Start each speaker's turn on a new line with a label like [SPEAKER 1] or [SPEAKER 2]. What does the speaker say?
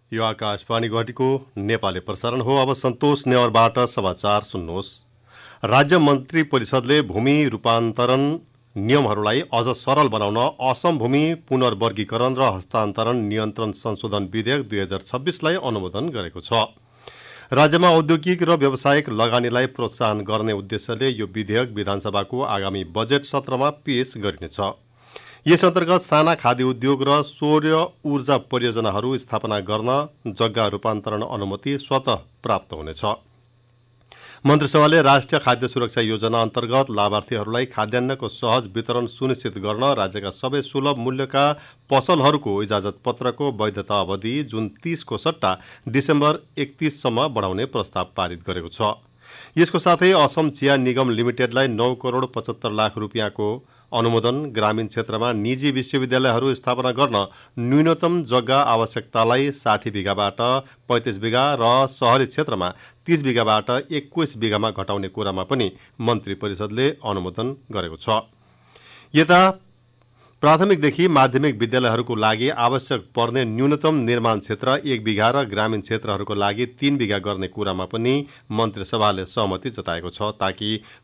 [SPEAKER 1] यो आकाशवाणी गुवाहाटीको नेपाली प्रसारण हो। अब सन्तोष नेवारबाट समाचार सुन्नुहोस्। राज्य मन्त्री परिषदले भूमि रूपान्तरण नियमहरूलाई अझ सरल बनाउन असम भूमि पुनर्वर्गीकरण र हस्तान्तरण नियन्त्रण संशोधन विधेयक 2026लाई अनुमोदन गरेको छ। राज्यमा औद्योगिक र व्यावसायिक लगानीलाई प्रोत्साहन गर्ने उद्देश्यले यो विधेयक विधानसभाको आगामी बजेट सत्रमा पेश गरिनेछ। यस अन्तर्गत साना खाद्य उद्योग र सौर्य ऊर्जा परियोजनाहरू स्थापना गर्न जग्गा रूपान्तरण अनुमति स्वतः प्राप्त हुनेछ। मन्त्रिसभाले राष्ट्रिय खाद्य सुरक्षा योजना अन्तर्गत लाभार्थीहरूलाई खाद्यान्नको सहज वितरण सुनिश्चित गर्न राज्यका सबै सुलभ मूल्यका पसलहरूको इजाजत पत्रको वैधता अवधि जुन 30 को सट्टा डिसेम्बर 31 सम्म बढाउने प्रस्ताव पारित गरेको छ। यसको साथै असम चिया निगम लिमिटेडलाई 9 करोड 75 लाख रुपियाँको अनुमोदन, ग्रामीण क्षेत्रमा निजी विश्वविद्यालयहरू स्थापना गर्न न्यूनतम जग्गा आवश्यकतालाई 60 बिघाबाट 35 बिघा र शहरी क्षेत्रमा 30 बिघाबाट 21 बिघामा घटाउने कुरामा पनि मन्त्री परिषदले अनुमोदन गरेको छ। यता प्राथमिकदेखि माध्यमिक विद्यालयहरूको लागि आवश्यक पर्ने न्यूनतम निर्माण क्षेत्र 1 बिघा र ग्रामीण क्षेत्रहरूको लागि 3 बिघा गर्ने कुरामा पनि मन्त्रिसभाले सहमति जताएको छ, ताकि